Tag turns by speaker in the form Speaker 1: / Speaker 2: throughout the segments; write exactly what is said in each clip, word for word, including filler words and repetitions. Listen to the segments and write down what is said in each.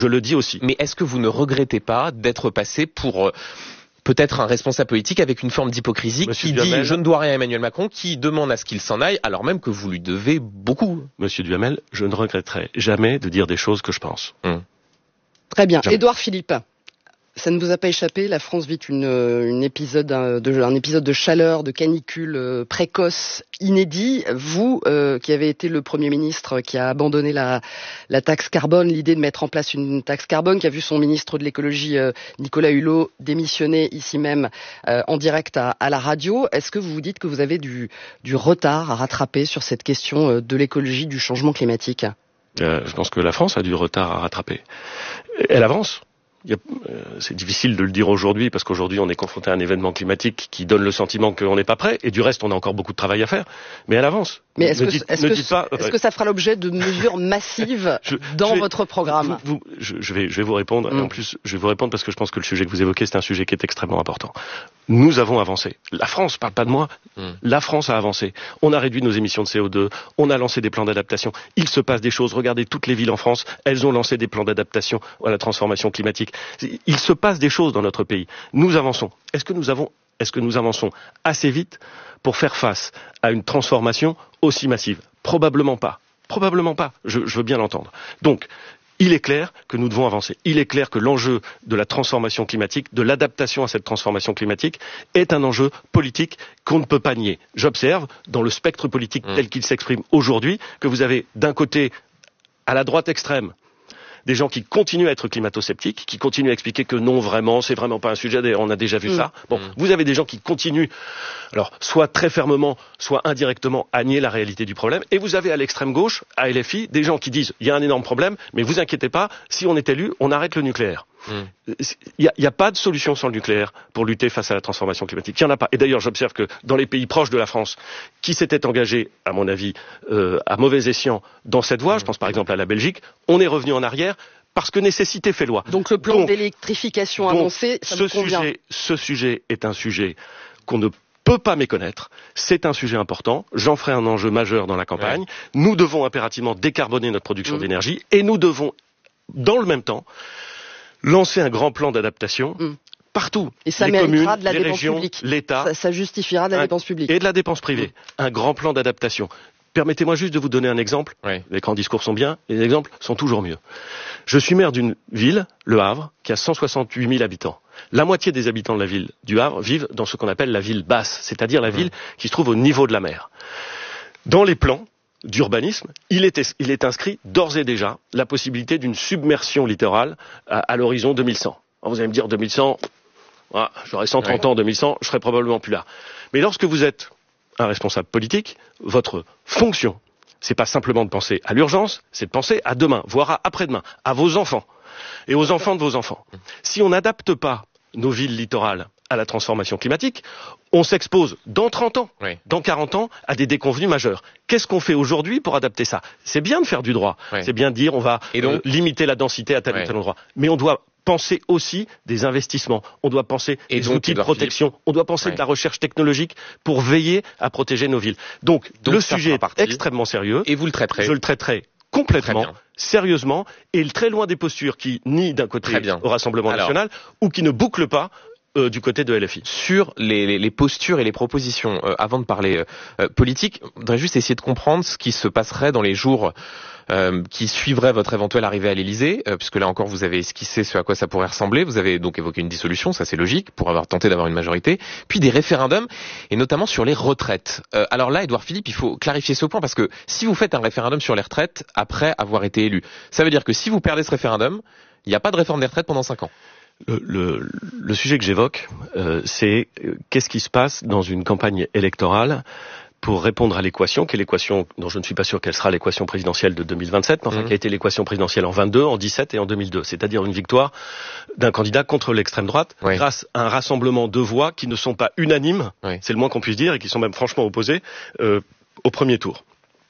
Speaker 1: Je le dis aussi.
Speaker 2: Mais est-ce que vous ne regrettez pas d'être passé pour euh, peut-être un responsable politique avec une forme d'hypocrisie Monsieur qui Duhamel, dit « je ne dois rien à Emmanuel Macron », qui demande à ce qu'il s'en aille, alors même que vous lui devez beaucoup?
Speaker 1: Monsieur Duhamel, je ne regretterai jamais de dire des choses que je pense.
Speaker 2: Hum.
Speaker 3: Très bien.
Speaker 1: Jamais.
Speaker 3: Édouard Philippe, ça ne vous a pas échappé, la France vit une, une épisode, un, de, un épisode de chaleur, de canicule euh, précoce, inédit. Vous, euh, qui avez été le Premier ministre qui a abandonné la, la taxe carbone, l'idée de mettre en place une taxe carbone, qui a vu son ministre de l'écologie, euh, Nicolas Hulot, démissionner ici même euh, en direct à, à la radio, est-ce que vous vous dites que vous avez du, du retard à rattraper sur cette question de l'écologie, du changement climatique ?
Speaker 1: euh, Je pense que la France a du retard à rattraper. Elle avance. Il y a, euh, c'est difficile de le dire aujourd'hui parce qu'aujourd'hui on est confronté à un événement climatique qui donne le sentiment qu'on n'est pas prêt et du reste on a encore beaucoup de travail à faire, mais elle avance.
Speaker 3: Mais est-ce
Speaker 1: ne
Speaker 3: que,
Speaker 1: dites,
Speaker 3: est-ce
Speaker 1: ne
Speaker 3: que,
Speaker 1: dites pas,
Speaker 3: est-ce
Speaker 1: euh,
Speaker 3: que ça fera l'objet de mesures massives je, dans
Speaker 1: je vais,
Speaker 3: votre programme?
Speaker 1: vous, vous, je, je, vais, je vais vous répondre,
Speaker 3: mmh.
Speaker 1: et en plus je vais vous répondre parce que je pense que le sujet que vous évoquez c'est un sujet qui est extrêmement important. Nous avons avancé. La France, parle pas de moi, mmh. la France a avancé. On a réduit nos émissions de C O deux, on a lancé des plans d'adaptation. Il se passe des choses, regardez toutes les villes en France, elles ont lancé des plans d'adaptation à la transformation climatique. Il se passe des choses dans notre pays. Nous avançons. Est-ce que nous avons, est-ce que nous avançons assez vite pour faire face à une transformation aussi massive? Probablement pas. Probablement pas. Je, je veux bien l'entendre. Donc, il est clair que nous devons avancer. Il est clair que l'enjeu de la transformation climatique, de l'adaptation à cette transformation climatique, est un enjeu politique qu'on ne peut pas nier. J'observe, dans le spectre politique mmh. tel qu'il s'exprime aujourd'hui, que vous avez d'un côté, à la droite extrême, des gens qui continuent à être climato-sceptiques, qui continuent à expliquer que non, vraiment, c'est vraiment pas un sujet, on a déjà vu mmh. ça. Bon, mmh. vous avez des gens qui continuent, alors, soit très fermement, soit indirectement, à nier la réalité du problème. Et vous avez à l'extrême gauche, à L F I, des gens qui disent, il y a un énorme problème, mais vous inquiétez pas, si on est élu, on arrête le nucléaire. Il mmh. n'y a, a pas de solution sans le nucléaire pour lutter face à la transformation climatique. Il n'y en a pas. Et d'ailleurs, j'observe que dans les pays proches de la France, qui s'étaient engagés, à mon avis, euh, à mauvais escient dans cette voie, mmh. je pense par exemple à la Belgique, on est revenu en arrière parce que nécessité fait loi.
Speaker 3: Donc le plan donc, d'électrification
Speaker 1: donc,
Speaker 3: avancé, ça
Speaker 1: ce
Speaker 3: vous convient.
Speaker 1: sujet, ce sujet est un sujet qu'on ne peut pas méconnaître. C'est un sujet important. J'en ferai un enjeu majeur dans la campagne. Ouais. Nous devons impérativement décarboner notre production mmh. d'énergie et nous devons, dans le même temps, lancer un grand plan d'adaptation mmh. partout.
Speaker 3: Et ça
Speaker 1: les
Speaker 3: méritera
Speaker 1: communes,
Speaker 3: de la
Speaker 1: les
Speaker 3: dépense
Speaker 1: régions,
Speaker 3: publique.
Speaker 1: l'État.
Speaker 3: Ça, ça justifiera de la
Speaker 1: un,
Speaker 3: dépense publique.
Speaker 1: Et de la dépense privée. Mmh. Un grand plan d'adaptation. Permettez-moi juste de vous donner un exemple. Oui. Les grands discours sont bien, et les exemples sont toujours mieux. Je suis maire d'une ville, Le Havre, qui a cent soixante-huit mille habitants. La moitié des habitants de la ville du Havre vivent dans ce qu'on appelle la ville basse, c'est-à-dire la mmh. ville qui se trouve au niveau de la mer. Dans les plans d'urbanisme, il est, il est inscrit d'ores et déjà la possibilité d'une submersion littorale à, à l'horizon deux mille cent. Alors vous allez me dire deux mille cent, ah, j'aurai cent trente oui. ans en deux mille cent, je serai probablement plus là. Mais lorsque vous êtes un responsable politique, votre fonction, c'est pas simplement de penser à l'urgence, c'est de penser à demain, voire à après-demain, à vos enfants et aux enfants de vos enfants. Si on n'adapte pas nos villes littorales à la transformation climatique, on s'expose dans trente ans, oui. dans quarante ans, à des déconvenues majeures. Qu'est-ce qu'on fait aujourd'hui pour adapter ça? C'est bien de faire du droit, oui. c'est bien de dire on va et donc, euh, limiter la densité à tel oui. ou tel endroit, mais on doit penser aussi des investissements, on doit penser et des donc, outils de protection, Philippe. on doit penser oui. de la recherche technologique pour veiller à protéger nos villes. Donc, donc le sujet est extrêmement sérieux.
Speaker 2: Et vous le traiterez?
Speaker 1: Je le traiterai complètement, sérieusement, et très loin des postures qui nient d'un côté au Rassemblement Alors, national ou qui ne bouclent pas Euh, du côté de L F I.
Speaker 2: Sur les, les, les postures et les propositions, euh, avant de parler euh, politique, on voudrait juste essayer de comprendre ce qui se passerait dans les jours euh, qui suivraient votre éventuelle arrivée à l'Élysée, euh, puisque là encore vous avez esquissé ce à quoi ça pourrait ressembler, vous avez donc évoqué une dissolution, ça c'est logique, pour avoir tenté d'avoir une majorité, puis des référendums, et notamment sur les retraites. Euh, alors là, Édouard Philippe, il faut clarifier ce point, parce que si vous faites un référendum sur les retraites après avoir été élu, ça veut dire que si vous perdez ce référendum, il n'y a pas de réforme des retraites pendant cinq ans.
Speaker 1: Le, le, le sujet que j'évoque, euh, c'est euh, qu'est-ce qui se passe dans une campagne électorale pour répondre à l'équation, qui est l'équation dont je ne suis pas sûr qu'elle sera l'équation présidentielle de deux mille vingt-sept, mais enfin mmh. qui a été l'équation présidentielle en vingt-deux, en dix-sept et en deux mille deux, c'est-à-dire une victoire d'un candidat contre l'extrême droite, oui. grâce à un rassemblement de voix qui ne sont pas unanimes, oui. c'est le moins qu'on puisse dire, et qui sont même franchement opposées euh, au premier tour.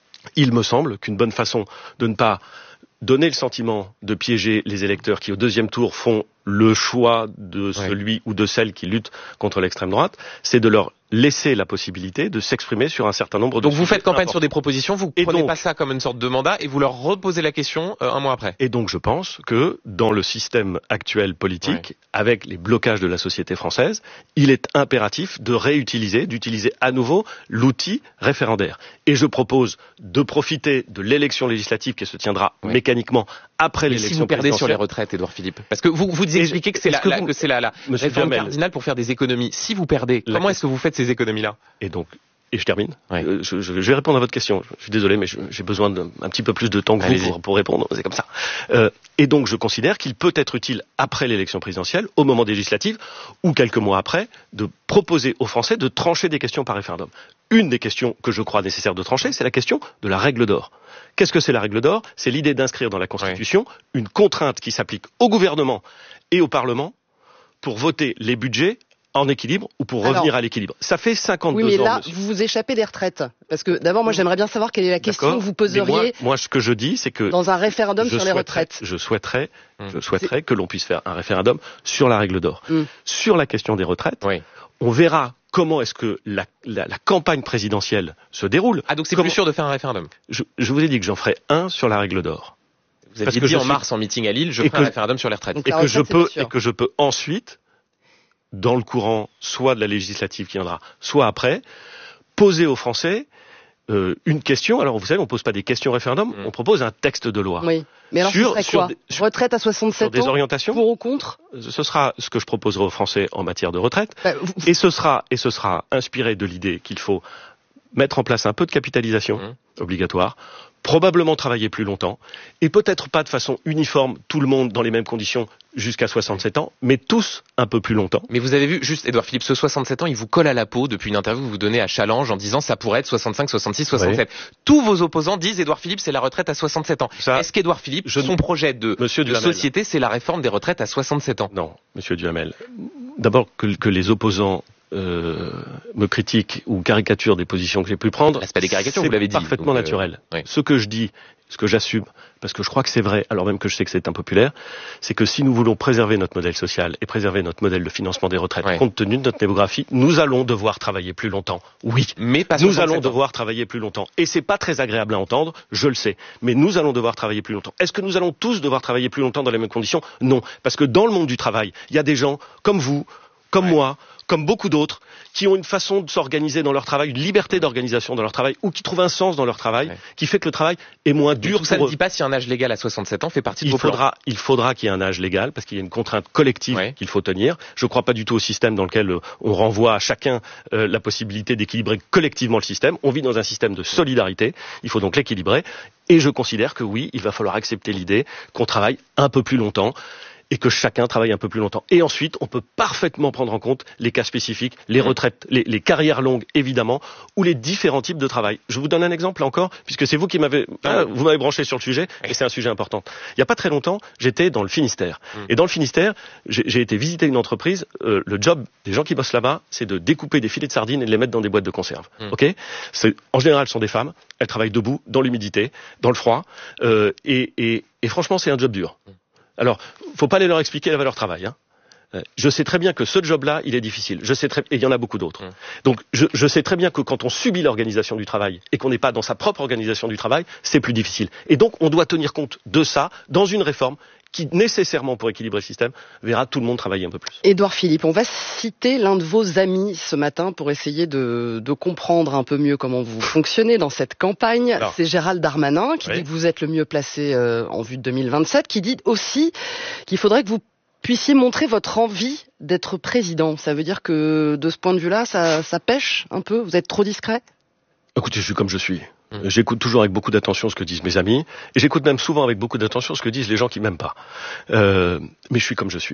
Speaker 1: Il me semble qu'une bonne façon de ne pas donner le sentiment de piéger les électeurs qui, au deuxième tour, font le choix de celui ouais. ou de celle qui lutte contre l'extrême droite, c'est de leur laisser la possibilité de s'exprimer sur un certain nombre de
Speaker 2: Donc vous faites campagne
Speaker 1: importants.
Speaker 2: sur des propositions, vous
Speaker 1: et
Speaker 2: prenez
Speaker 1: donc,
Speaker 2: pas ça comme une sorte de mandat et vous leur reposez la question euh, un mois après.
Speaker 1: Et donc je pense que dans le système actuel politique, ouais. avec les blocages de la société française, il est impératif de réutiliser, d'utiliser à nouveau l'outil référendaire. Et je propose de profiter de l'élection législative qui se tiendra ouais. mécaniquement après
Speaker 2: Mais
Speaker 1: l'élection
Speaker 2: si vous perdez
Speaker 1: présidentielle.
Speaker 2: sur les retraites, Édouard Philippe, parce que vous vous expliquez que c'est la,
Speaker 1: que,
Speaker 2: la,
Speaker 1: vous,
Speaker 2: que c'est la, la réforme cardinale pour faire des économies. Si vous perdez, la comment est-ce que vous faites ces économies-là?
Speaker 1: Et donc, et je termine.
Speaker 2: Ouais.
Speaker 1: Euh, je, je, je vais répondre à votre question. Je suis désolé, mais je, j'ai besoin d'un petit peu plus de temps que Allez-y. vous pour, pour répondre. C'est comme ça. Euh, et donc, je considère qu'il peut être utile après l'élection présidentielle, au moment des législatives, ou quelques mois après, de proposer aux Français de trancher des questions par référendum. Une des questions que je crois nécessaire de trancher, c'est la question de la règle d'or. Qu'est-ce que c'est la règle d'or? C'est l'idée d'inscrire dans la Constitution ouais. une contrainte qui s'applique au gouvernement et au Parlement pour voter les budgets en équilibre ou pour revenir Alors, à l'équilibre. Ça fait cinquante-deux ans.
Speaker 3: Oui, mais là,
Speaker 1: ans,
Speaker 3: vous vous échappez des retraites. Parce que d'abord, moi, j'aimerais bien savoir quelle est la question que vous poseriez
Speaker 1: moi, moi, ce que je dis, c'est que
Speaker 3: dans un référendum sur les retraites.
Speaker 1: Je souhaiterais, mmh. je souhaiterais que l'on puisse faire un référendum sur la règle d'or. Mmh. Sur la question des retraites,
Speaker 2: oui.
Speaker 1: on verra comment est-ce que la, la, la campagne présidentielle se déroule.
Speaker 2: Ah, donc c'est
Speaker 1: comment...
Speaker 2: plus sûr de faire un référendum.
Speaker 1: Je, je vous ai dit que j'en ferai un sur la règle d'or.
Speaker 2: Vous aviez dit en mars en meeting à Lille, je ferai un référendum sur les retraites.
Speaker 1: Et que je peux, et que je peux ensuite, dans le courant soit de la législative qui viendra, soit après, poser aux Français euh, une question. Alors vous savez, on ne pose pas des questions référendum, mmh. on propose un texte de loi.
Speaker 3: Oui. Mais alors
Speaker 1: sur,
Speaker 3: ce serait quoi
Speaker 1: des,
Speaker 3: Retraite à soixante-sept
Speaker 1: sur des
Speaker 3: ans
Speaker 1: orientations
Speaker 3: pour ou contre?
Speaker 1: Ce sera ce que je proposerai aux Français en matière de retraite.
Speaker 3: Bah, vous...
Speaker 1: Et ce sera, et ce sera inspiré de l'idée qu'il faut mettre en place un peu de capitalisation mmh. obligatoire, probablement travailler plus longtemps, et peut-être pas de façon uniforme, tout le monde dans les mêmes conditions jusqu'à soixante-sept ans, mais tous un peu plus longtemps.
Speaker 2: Mais vous avez vu, juste Édouard Philippe, ce soixante-sept ans, il vous colle à la peau depuis une interview que vous donnez à Challenge en disant ça pourrait être soixante-cinq, soixante-six, soixante-sept. Oui. Tous vos opposants disent Édouard Philippe, c'est la retraite à soixante-sept ans. Ça, Est-ce qu'Édouard Philippe, je... son projet de, de société, c'est la réforme des retraites à soixante-sept ans?
Speaker 1: Non, monsieur Duhamel. D'abord que, que les opposants Euh, me critique ou caricature des positions que j'ai pu prendre,
Speaker 2: là, c'est pas des caricatures, vous l'avez dit,
Speaker 1: parfaitement
Speaker 2: donc, euh,
Speaker 1: naturel.
Speaker 2: Oui.
Speaker 1: Ce que je dis, ce que j'assume, parce que je crois que c'est vrai, alors même que je sais que c'est impopulaire, c'est que si nous voulons préserver notre modèle social et préserver notre modèle de financement des retraites, oui. compte tenu de notre démographie, nous allons devoir travailler plus longtemps. Oui,
Speaker 2: mais pas
Speaker 1: nous allons
Speaker 2: ans.
Speaker 1: devoir travailler plus longtemps. Et c'est pas très agréable à entendre, je le sais, mais nous allons devoir travailler plus longtemps. Est-ce que nous allons tous devoir travailler plus longtemps dans les mêmes conditions? Non, parce que dans le monde du travail, il y a des gens comme vous, comme ouais. moi, comme beaucoup d'autres, qui ont une façon de s'organiser dans leur travail, une liberté d'organisation dans leur travail, ou qui trouvent un sens dans leur travail, ouais. qui fait que le travail est moins dur
Speaker 2: tout
Speaker 1: pour
Speaker 2: ça
Speaker 1: eux.
Speaker 2: ne dit pas si un âge légal à soixante-sept ans fait partie de
Speaker 1: il
Speaker 2: vos
Speaker 1: faudra,
Speaker 2: plans.
Speaker 1: Il faudra qu'il y ait un âge légal, parce qu'il y a une contrainte collective ouais. qu'il faut tenir. Je ne crois pas du tout au système dans lequel on renvoie à chacun euh, la possibilité d'équilibrer collectivement le système. On vit dans un système de solidarité, il faut donc l'équilibrer. Et je considère que oui, il va falloir accepter l'idée qu'on travaille un peu plus longtemps, et que chacun travaille un peu plus longtemps. Et ensuite, on peut parfaitement prendre en compte les cas spécifiques, les retraites, les, les carrières longues, évidemment, ou les différents types de travail. Je vous donne un exemple, là encore, puisque c'est vous qui m'avez, ah, vous m'avez branché sur le sujet, et c'est un sujet important. Il n'y a pas très longtemps, j'étais dans le Finistère. Mmh. Et dans le Finistère, j'ai, j'ai été visiter une entreprise, euh, le job des gens qui bossent là-bas, c'est de découper des filets de sardines et de les mettre dans des boîtes de conserve. Mmh. Ok ? C'est, en général, ce sont des femmes, elles travaillent debout, dans l'humidité, dans le froid, euh, et, et, et franchement, c'est un job dur. Mmh. Alors, faut pas aller leur expliquer la valeur travail. Hein. Je sais très bien que ce job-là, il est difficile. Je sais très, et il y en a beaucoup d'autres. Mmh. Donc, je, je sais très bien que quand on subit l'organisation du travail et qu'on n'est pas dans sa propre organisation du travail, c'est plus difficile. Et donc, on doit tenir compte de ça dans une réforme qui, nécessairement, pour équilibrer le système, verra tout le monde travailler un peu plus.
Speaker 3: Édouard Philippe, on va citer l'un de vos amis ce matin pour essayer de, de comprendre un peu mieux comment vous fonctionnez dans cette campagne. Alors, c'est Gérald Darmanin qui oui. dit que vous êtes le mieux placé euh, en vue de deux mille vingt-sept, qui dit aussi qu'il faudrait que vous puissiez montrer votre envie d'être président. Ça veut dire que, de ce point de vue-là, ça, ça pêche un peu? Vous êtes trop discret?
Speaker 1: Écoutez, je suis comme je suis. Mmh. J'écoute toujours avec beaucoup d'attention ce que disent mes amis, et j'écoute même souvent avec beaucoup d'attention ce que disent les gens qui m'aiment pas. Euh, mais je suis comme je suis.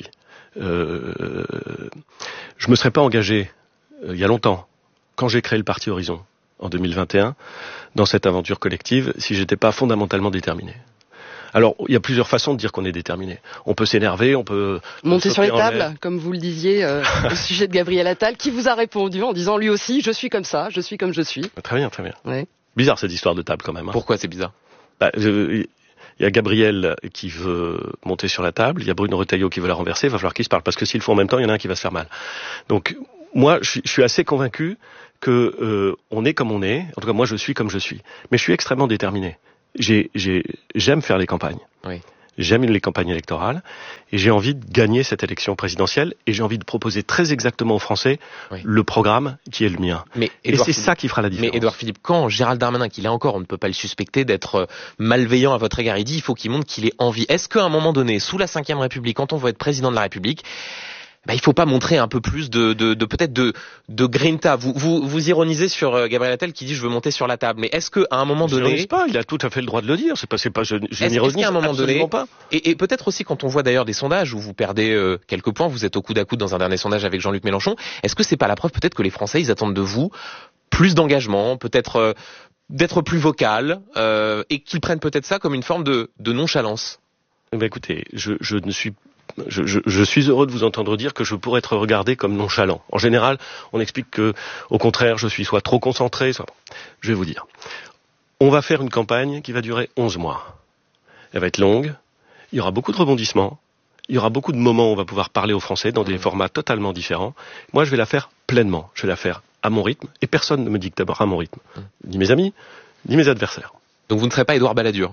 Speaker 1: Euh, je me serais pas engagé euh, il y a longtemps, quand j'ai créé le parti Horizon en deux mille vingt et un, dans cette aventure collective, si j'étais pas fondamentalement déterminé. Alors, il y a plusieurs façons de dire qu'on est déterminé. On peut s'énerver, on peut...
Speaker 3: monter sur les tables, comme vous le disiez, euh, au sujet de Gabriel Attal, qui vous a répondu en disant lui aussi, je suis comme ça, je suis comme je suis.
Speaker 1: Très bien, très bien.
Speaker 3: Ouais.
Speaker 1: Bizarre cette histoire de table quand même. Hein.
Speaker 2: Pourquoi c'est bizarre?
Speaker 1: Bah, je, Il y a Gabriel qui veut monter sur la table, il y a Bruno Retailleau qui veut la renverser, il va falloir qu'ils se parlent, parce que s'ils le font en même temps, il y en a un qui va se faire mal. Donc, moi, je suis assez convaincu que euh, on est comme on est, en tout cas moi je suis comme je suis, mais je suis extrêmement déterminé. J'ai, j'ai, j'aime faire les campagnes.
Speaker 2: Oui.
Speaker 1: J'aime les campagnes électorales et j'ai envie de gagner cette élection présidentielle et j'ai envie de proposer très exactement aux Français oui. le programme qui est le mien.
Speaker 2: Mais
Speaker 1: et c'est
Speaker 2: Philippe,
Speaker 1: ça qui fera la différence.
Speaker 2: Mais Édouard Philippe, quand Gérald Darmanin, qui là encore on ne peut pas le suspecter d'être malveillant à votre égard, il dit il faut qu'il montre qu'il est en vie. Est-ce qu'à un moment donné, sous la cinquième République, quand on veut être président de la République, bah, il faut pas montrer un peu plus de, de, de peut-être de, de grinta. Vous, vous, vous ironisez sur euh, Gabriel Attal qui dit je veux monter sur la table. Mais est-ce que à un moment
Speaker 1: je
Speaker 2: donné,
Speaker 1: pas, il a tout à fait le droit de le dire. C'est pas, c'est pas, je, je n'ironise
Speaker 2: à un moment donné,
Speaker 1: pas.
Speaker 2: Et, et peut-être aussi quand on voit d'ailleurs des sondages où vous perdez euh, quelques points, vous êtes au coude à coude dans un dernier sondage avec Jean-Luc Mélenchon. Est-ce que c'est pas la preuve peut-être que les Français ils attendent de vous plus d'engagement, peut-être euh, d'être plus vocal euh, et qu'ils prennent peut-être ça comme une forme de, de nonchalance?
Speaker 1: Ben écoutez, je, je ne suis Je, je, je suis heureux de vous entendre dire que je pourrais être regardé comme nonchalant. En général, on explique que, au contraire, je suis soit trop concentré, soit... Je vais vous dire. On va faire une campagne qui va durer onze mois. Elle va être longue, il y aura beaucoup de rebondissements, il y aura beaucoup de moments où on va pouvoir parler aux Français dans des formats totalement différents. Moi, je vais la faire pleinement. Je vais la faire à mon rythme, et personne ne me dicte d'abord à mon rythme. Ni mes amis, ni mes adversaires.
Speaker 2: Donc vous ne serez pas Édouard Balladur?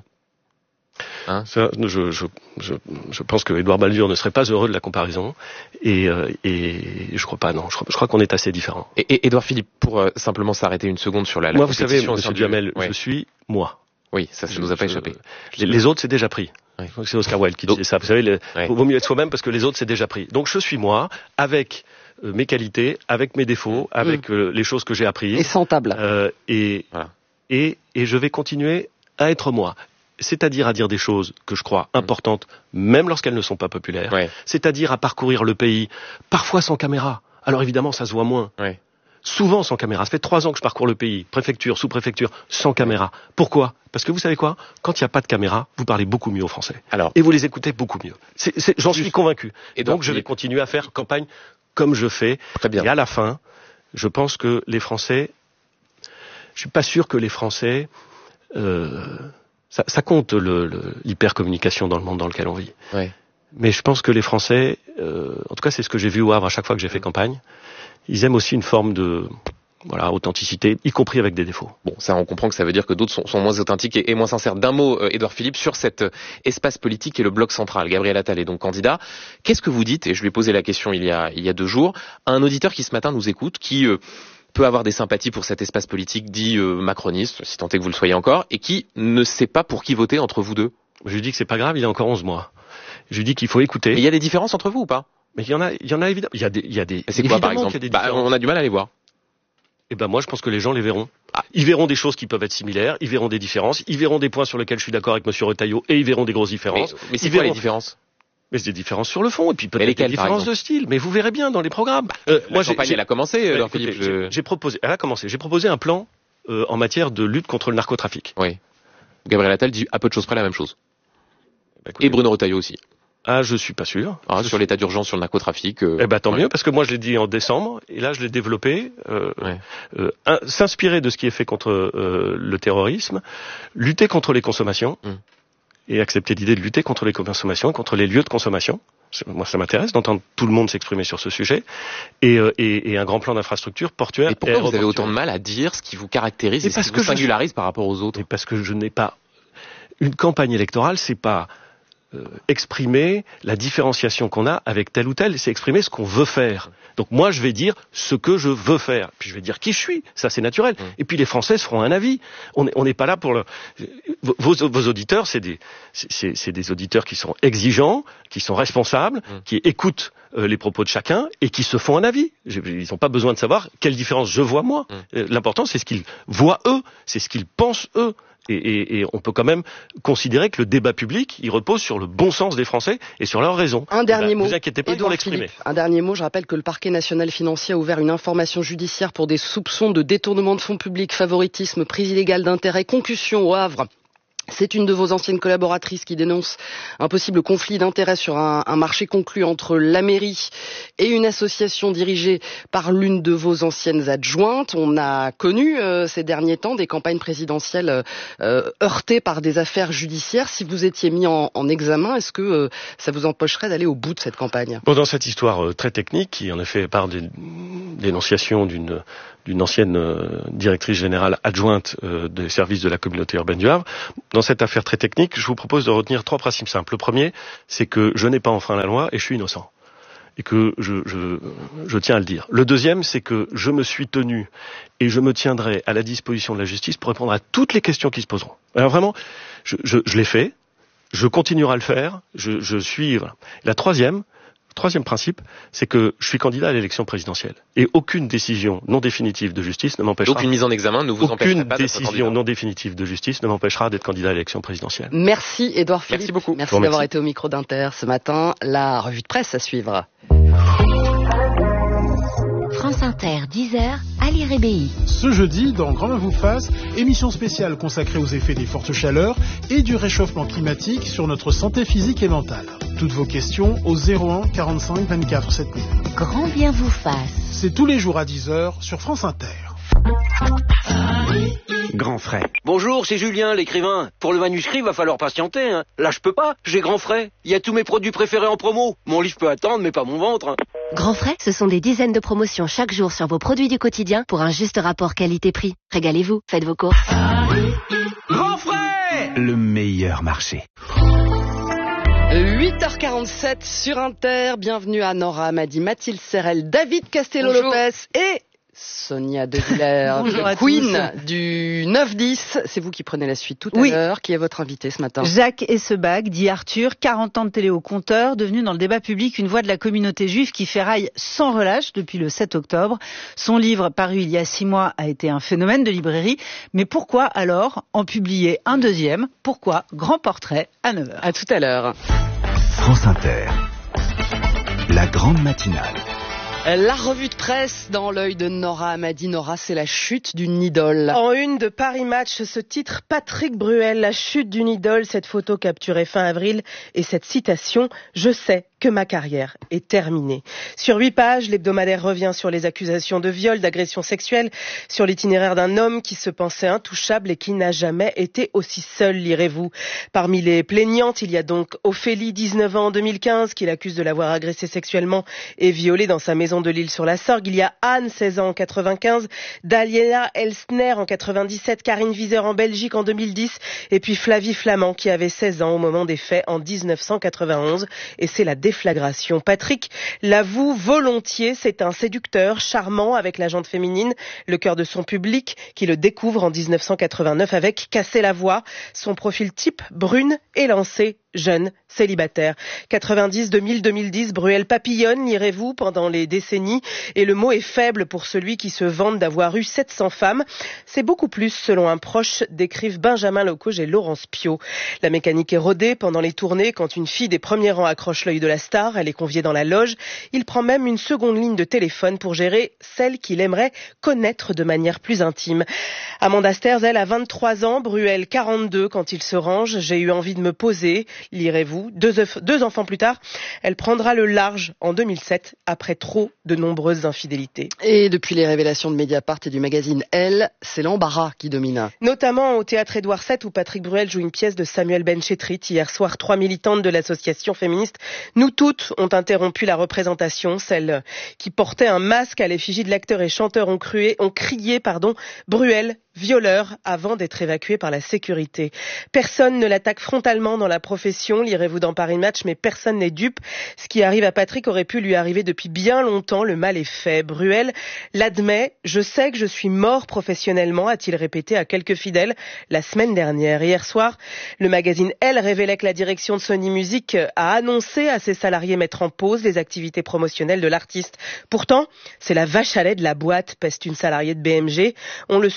Speaker 1: Hein Ça, je, je, je, je pense que Édouard Balladur ne serait pas heureux de la comparaison et, euh, et je crois pas, non. Je crois, je crois qu'on est assez différents.
Speaker 2: Et, et Édouard Philippe, pour euh, simplement s'arrêter une seconde sur la, la
Speaker 1: moi, vous savez, Monsieur
Speaker 2: du...
Speaker 1: Duhamel,
Speaker 2: ouais.
Speaker 1: je suis moi.
Speaker 2: Oui, ça, ça je, nous a pas échappé.
Speaker 1: Je, les, les autres, c'est déjà pris.
Speaker 2: Oui.
Speaker 1: C'est Oscar Wilde qui Donc, disait ça. Vous savez, il
Speaker 2: ouais.
Speaker 1: vaut mieux être soi-même parce que les autres, c'est déjà pris. Donc, je suis moi, avec euh, mes qualités, avec mes défauts, avec mmh. euh, les choses que j'ai apprises.
Speaker 3: Et sans table.
Speaker 1: Euh, et, voilà. et, et je vais continuer à être moi. C'est-à-dire à dire des choses que je crois importantes, même lorsqu'elles ne sont pas populaires.
Speaker 2: Ouais.
Speaker 1: C'est-à-dire à parcourir le pays, parfois sans caméra. Alors évidemment, ça se voit moins.
Speaker 2: Ouais.
Speaker 1: Souvent sans caméra. Ça fait trois ans que je parcours le pays, préfecture, sous-préfecture, sans caméra. Pourquoi ? Parce que vous savez quoi ? Quand il n'y a pas de caméra, vous parlez beaucoup mieux aux Français.
Speaker 2: Alors,
Speaker 1: et vous les écoutez beaucoup mieux. C'est, c'est, j'en suis convaincu.
Speaker 2: Et
Speaker 1: donc,
Speaker 2: donc
Speaker 1: je vais continuer à faire campagne comme je fais.
Speaker 2: Très bien.
Speaker 1: Et à la fin, je pense que les Français... Je suis pas sûr que les Français... Euh, Ça, ça compte le, le, l'hypercommunication dans le monde dans lequel on vit.
Speaker 2: Ouais.
Speaker 1: Mais je pense que les Français, euh, en tout cas c'est ce que j'ai vu au Havre à chaque fois que j'ai fait campagne, ils aiment aussi une forme de voilà, authenticité, y compris avec des défauts.
Speaker 2: Bon, ça on comprend que ça veut dire que d'autres sont, sont moins authentiques et, et moins sincères. D'un mot, euh, Édouard Philippe, sur cet euh, espace politique et le bloc central. Gabriel Attal est donc candidat. Qu'est-ce que vous dites, et je lui ai posé la question il y a, il y a deux jours, à un auditeur qui ce matin nous écoute, qui... Euh, peut avoir des sympathies pour cet espace politique dit euh, macroniste, si tant est que vous le soyez encore, et qui ne sait pas pour qui voter entre vous deux.
Speaker 1: Je lui dis que c'est pas grave, il a encore onze mois. Je lui dis qu'il faut écouter.
Speaker 2: Mais il y a des différences entre vous ou pas ?
Speaker 1: Mais il y en a, il y en a évidemment. Il y a des, il y a des.
Speaker 2: Et c'est quoi par exemple ? Bah, on a du mal à les voir.
Speaker 1: Eh ben moi, je pense que les gens les verront. Ah. Ils verront des choses qui peuvent être similaires, ils verront des différences, ils verront des points sur lesquels je suis d'accord avec Monsieur Retailleau, et ils verront des grosses différences.
Speaker 2: Mais, mais c'est
Speaker 1: ils
Speaker 2: quoi
Speaker 1: verront...
Speaker 2: les différences ?
Speaker 1: Mais c'est des différences sur le fond, et puis peut-être
Speaker 2: lesquelles,
Speaker 1: des différences de style. Mais vous verrez bien dans les programmes. Euh,
Speaker 2: la moi, campagne, j'ai, elle a commencé, Édouard Philippe. Je...
Speaker 1: J'ai proposé, elle a commencé. J'ai proposé un plan euh, en matière de lutte contre le narcotrafic.
Speaker 2: Oui. Gabriel Attal dit à peu de choses près la même chose. Bah, écoutez, et Bruno Retailleau aussi.
Speaker 1: Ah, je suis pas sûr.
Speaker 2: Ah,
Speaker 1: je
Speaker 2: sur
Speaker 1: suis...
Speaker 2: l'état d'urgence sur le narcotrafic. Euh...
Speaker 1: Eh ben tant
Speaker 2: ouais.
Speaker 1: mieux, parce que moi je l'ai dit en décembre, et là je l'ai développé. Euh,
Speaker 2: ouais.
Speaker 1: euh, un, s'inspirer de ce qui est fait contre euh, le terrorisme, lutter contre les consommations. Mm. Et accepter l'idée de lutter contre les consommations, contre les lieux de consommation. Moi, ça m'intéresse d'entendre tout le monde s'exprimer sur ce sujet. Et, euh, et, et un grand plan d'infrastructure portuaire.
Speaker 2: Et pourquoi vous avez autant de mal à dire ce qui vous caractérise et, et ce qui vous singularise je... par rapport aux autres ?
Speaker 1: Et parce que je n'ai pas... Une campagne électorale, c'est pas euh, exprimer la différenciation qu'on a avec tel ou tel, c'est exprimer ce qu'on veut faire. Donc moi, je vais dire ce que je veux faire. Puis je vais dire qui je suis. Ça, c'est naturel. Mmh. Et puis les Français se feront un avis. On n'est on n'est pas là pour le... Vos, vos auditeurs, c'est des, c'est, c'est des auditeurs qui sont exigeants, qui sont responsables, mmh. qui écoutent euh, les propos de chacun et qui se font un avis. Ils n'ont pas besoin de savoir quelle différence je vois moi. Mmh. L'important, c'est ce qu'ils voient eux. C'est ce qu'ils pensent eux. Et, et, et on peut quand même considérer que le débat public, il repose sur le bon sens des Français et sur leurs raisons.
Speaker 3: Un dernier
Speaker 1: ben,
Speaker 3: mot.
Speaker 1: Vous inquiétez pas pour l'exprimer.
Speaker 3: Philippe, un dernier mot. Je rappelle que le parquet national financier a ouvert une information judiciaire pour des soupçons de détournement de fonds publics, favoritisme, prise illégale d'intérêt, concussion au Havre C'est une de vos anciennes collaboratrices qui dénonce un possible conflit d'intérêts sur un, un marché conclu entre la mairie et une association dirigée par l'une de vos anciennes adjointes. On a connu euh, ces derniers temps des campagnes présidentielles euh, heurtées par des affaires judiciaires. Si vous étiez mis en, en examen, est-ce que euh, ça vous empêcherait d'aller au bout de cette campagne ?
Speaker 1: Bon, dans cette histoire euh, très technique, qui en effet part des dénonciations d'une d'une ancienne euh, directrice générale adjointe euh, des services de la communauté urbaine du Havre. Dans cette affaire très technique, je vous propose de retenir trois principes simples. Le premier, c'est que je n'ai pas enfreint la loi et je suis innocent. Et que je, je, je tiens à le dire. Le deuxième, c'est que je me suis tenu et je me tiendrai à la disposition de la justice pour répondre à toutes les questions qui se poseront. Alors vraiment, je, je, je l'ai fait, je continuerai à le faire, je, je suis... Voilà. La troisième, Troisième principe, c'est que je suis candidat à l'élection présidentielle. Et aucune décision non définitive de justice ne m'empêchera...
Speaker 2: Aucune mise en examen ne vous empêchera pas d'être candidat.
Speaker 1: Aucune décision non définitive de justice ne m'empêchera d'être candidat à l'élection présidentielle.
Speaker 3: Merci Édouard Philippe.
Speaker 2: Merci beaucoup.
Speaker 3: Merci d'avoir été au micro d'Inter ce matin. La revue de presse à suivre.
Speaker 4: France Inter, dix heures, Ali Rébéi.
Speaker 5: Ce jeudi, dans Grand Bain vous fasse, émission spéciale consacrée aux effets des fortes chaleurs et du réchauffement climatique sur notre santé physique et mentale. Toutes vos questions au zéro un quarante-cinq vingt-quatre sept mille.
Speaker 4: Grand bien vous fasse.
Speaker 5: C'est tous les jours à dix heures sur France Inter.
Speaker 6: Grand frais. Bonjour, c'est Julien, l'écrivain. Pour le manuscrit, va falloir patienter. Hein. Là, je peux pas, j'ai grand frais. Il y a tous mes produits préférés en promo. Mon livre peut attendre, mais pas mon ventre. Hein.
Speaker 4: Grand frais, ce sont des dizaines de promotions chaque jour sur vos produits du quotidien pour un juste rapport qualité-prix. Régalez-vous, faites vos courses.
Speaker 6: Grand frais,
Speaker 7: le meilleur marché.
Speaker 3: huit heures quarante-sept sur Inter. Bienvenue à Nora Amadi, Mathilde Serrel, David Castello-Lopez et Sonia De Villers, Queen du neuf dix. C'est vous qui prenez la suite tout à oui. l'heure. Qui est votre invité ce matin ?
Speaker 8: Jacques Essebag, dit Arthur, quarante ans de télé au compteur, devenu dans le débat public une voix de la communauté juive qui ferraille sans relâche depuis le sept octobre. Son livre, paru il y a six mois, a été un phénomène de librairie. Mais pourquoi alors en publier un deuxième ? Pourquoi ? Grand portrait à neuf heures.
Speaker 3: À tout à l'heure.
Speaker 7: France Inter, la grande matinale.
Speaker 3: La revue de presse dans l'œil de Nora Amadi. Nora, c'est la chute d'une idole.
Speaker 9: En une de Paris Match, ce titre, Patrick Bruel, la chute d'une idole, cette photo capturée fin avril et cette citation, je sais que ma carrière est terminée. Sur huit pages, l'hebdomadaire revient sur les accusations de viol, d'agression sexuelle, sur l'itinéraire d'un homme qui se pensait intouchable et qui n'a jamais été aussi seul, lirez-vous. Parmi les plaignantes, il y a donc Ophélie, dix-neuf ans en deux mille quinze, qui l'accuse de l'avoir agressé sexuellement et violé dans sa maison de l'Île-sur-la-Sorgue. Il y a Anne, seize ans en quatre-vingt-quinze, Daliena Elsner en quatre-vingt-dix-sept, Karine Wieser en Belgique en deux mille dix, et puis Flavie Flamand qui avait seize ans au moment des faits en dix-neuf cent quatre-vingt-onze. Et c'est la déflagration. Patrick l'avoue volontiers, c'est un séducteur charmant avec la jante féminine, le cœur de son public, qui le découvre en dix-neuf cent quatre-vingt-neuf avec Casser la voix. Son profil type, brune, élancée, jeune, célibataire. quatre-vingt-dix, deux mille, deux mille dix, Bruel papillonne, lirez-vous, pendant les décennies. Et le mot est faible pour celui qui se vante d'avoir eu sept cents femmes. C'est beaucoup plus, selon un proche, décrivent Benjamin Lecauge et Laurence Piot. La mécanique est rodée pendant les tournées. Quand une fille des premiers rangs accroche l'œil de la star, elle est conviée dans la loge. Il prend même une seconde ligne de téléphone pour gérer celle qu'il aimerait connaître de manière plus intime. Amanda Sterz, elle, a vingt-trois ans, Bruel quarante-deux quand il se range. J'ai eu envie de me poser. Lirez-vous, deux, deux enfants plus tard, elle prendra le large en deux mille sept après trop de nombreuses infidélités.
Speaker 3: Et depuis les révélations de Mediapart et du magazine Elle, c'est l'embarras qui domine.
Speaker 9: Notamment au théâtre Édouard sept où Patrick Bruel joue une pièce de Samuel Benchetrit. Hier soir, trois militantes de l'association féministe Nous Toutes ont interrompu la représentation. Celles qui portaient un masque à l'effigie de l'acteur et chanteur ont, crué, ont crié pardon, Bruel, violeur, avant d'être évacué par la sécurité. Personne ne l'attaque frontalement dans la profession, lirez-vous dans Paris Match, mais personne n'est dupe. Ce qui arrive à Patrick aurait pu lui arriver depuis bien longtemps, le mal est fait. Bruel l'admet, je sais que je suis mort professionnellement, a-t-il répété à quelques fidèles la semaine dernière. Hier soir, le magazine Elle révélait que la direction de Sony Music a annoncé à ses salariés mettre en pause les activités promotionnelles de l'artiste. Pourtant, c'est la vache à lait de la boîte, peste une salariée de B M G. On le surnommait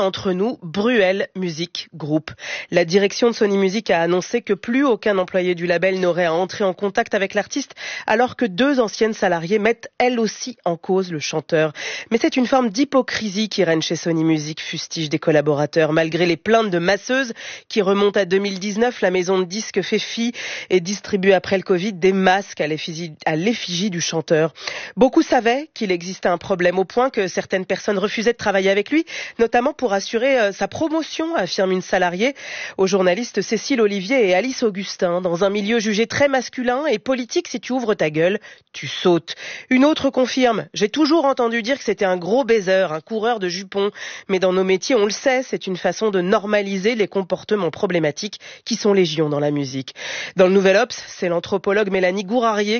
Speaker 9: entre nous, Bruel Music Group. La direction de Sony Music a annoncé que plus aucun employé du label n'aurait à entrer en contact avec l'artiste, alors que deux anciennes salariées mettent elles aussi en cause le chanteur. Mais c'est une forme d'hypocrisie qui règne chez Sony Music, fustige des collaborateurs. Malgré les plaintes de masseuses qui remontent à deux mille dix-neuf, la maison de disques fait fi et distribue après le Covid des masques à l'effigie, à l'effigie du chanteur. Beaucoup savaient qu'il existait un problème au point que certaines personnes refusaient de travailler avec lui, notamment pour assurer euh, sa promotion, affirme une salariée aux journalistes Cécile Olivier et Alice Augustin. Dans un milieu jugé très masculin et politique, si tu ouvres ta gueule, tu sautes. Une autre confirme, j'ai toujours entendu dire que c'était un gros baiser, un coureur de jupons. Mais dans nos métiers, on le sait, c'est une façon de normaliser les comportements problématiques qui sont légion dans la musique. Dans le Nouvel Obs, c'est l'anthropologue Mélanie Gourarier